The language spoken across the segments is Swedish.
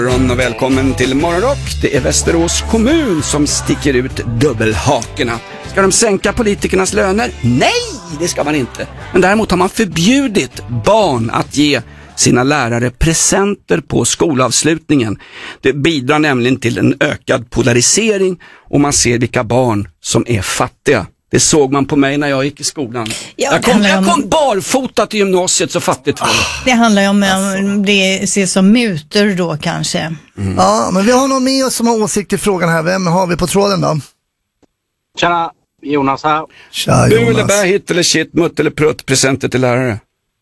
Och välkommen till Morgonrock. Det är Västerås kommun som sticker ut dubbelhakorna. Ska de sänka politikernas löner? Nej, det ska man inte. Men däremot har man förbjudit barn att ge sina lärare presenter på skolavslutningen. Det bidrar nämligen till en ökad polarisering och man ser vilka barn som är fattiga. Det såg man på mig när jag gick i skolan. Ja, jag kom barfota till gymnasiet, så fattigt var det. Det handlar ju om det ses som mutor då kanske. Mm. Ja, men vi har någon med oss som har åsikt i frågan här. Vem har vi på tråden då? Tjena, Jonas här. Tja, Jonas. Du eller bär, hit eller shit, mutt eller prutt, presenter till lärare?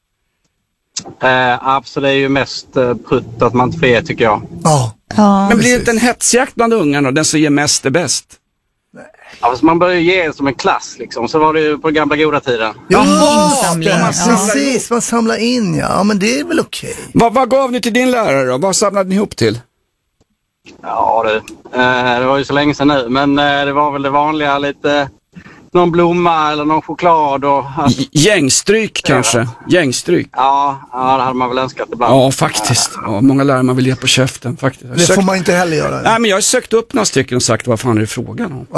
Absolut, det är ju mest prutt att man inte får ge, tycker jag. Ja. Men blir det inte en hetsjakt bland ungarna, den som ger mest är bäst? Ja, alltså man börjar ju ge som en klass liksom. Så var det ju på gamla goda tiden. Ja, precis, man samlar in, ja, men det är väl okej. Vad gav ni till din lärare då? Vad samlade ni ihop till? Ja, det var ju så länge sedan nu. Men det var väl det vanliga, lite någon blomma eller någon choklad och... Gängstryk kanske? Gängstryk? Ja, det hade man väl önskat ibland. Ja, faktiskt. Ja, många lärare man vill ge på käften, faktiskt. Det får man inte heller göra. Nej, men jag har sökt upp några stycken och sagt, vad fan är det frågan om?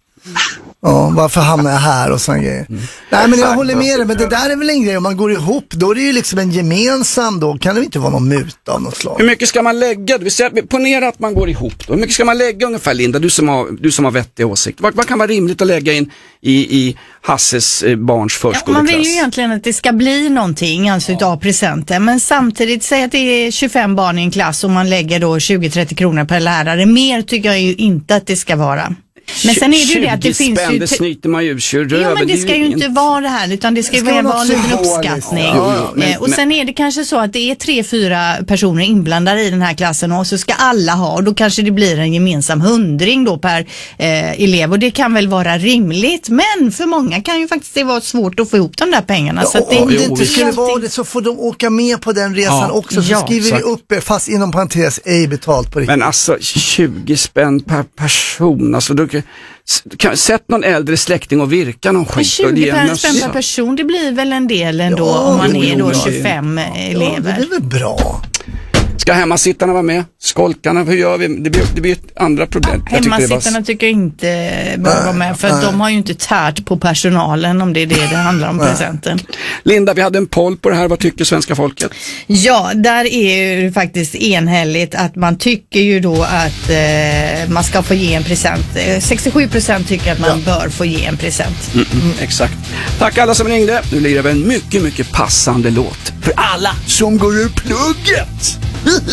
Ja, varför hamnar jag här och sån grejer. Nej, men jag håller med dig, men det där är väl en grej, om man går ihop, då är det ju liksom en gemensam, då kan det inte vara någon muta av något slag. Hur mycket ska man lägga? Ponera att man går ihop då. Hur mycket ska man lägga ungefär, Linda, du som har vettig åsikt? Vad kan vara rimligt att lägga in i Hasses barns förskoleklass? Ja, man vill ju egentligen att det ska bli någonting, alltså utav presenten, men samtidigt, säg att det är 25 barn i en klass och man lägger då 20-30 kronor per lärare. Mer tycker jag ju inte att det ska vara. Men sen är det ju det att det finns ju... det snyter man ju röven. Ja, men det ska ju inte vara det här, utan det ska ju vara en liten uppskattning. Och sen är det kanske så att det är 3-4 personer inblandade i den här klassen och så ska alla ha, och då kanske det blir en gemensam 100 då per elev, och det kan väl vara rimligt, men för många kan ju faktiskt det vara svårt att få ihop de där pengarna. Så att om det inte skulle vara det, så får de åka med på den resan också, så skriver vi upp, fast inom parentes, ej betalt på riktigt. Men alltså 20 spänn per person, alltså då sätt någon äldre släkting och virka någon skit. 20 spänn per person, det blir väl en del ändå, om man är då 25 elever. Ja, det är väl bra. Ska hemmasittarna vara med? Skolkarna, hur gör vi? Det blir ett andra problem. Hemmasittarna tycker jag inte bör vara med, för att de har ju inte tärt på personalen, om det är det handlar om presenten. Linda, vi hade en poll på det här. Vad tycker svenska folket? Ja, där är ju faktiskt enhälligt att man tycker ju då att man ska få ge en present. 67% tycker att man bör få ge en present. Exakt. Tack alla som ringde. Nu lirar vi en mycket, mycket passande låt för alla som går ur plugget.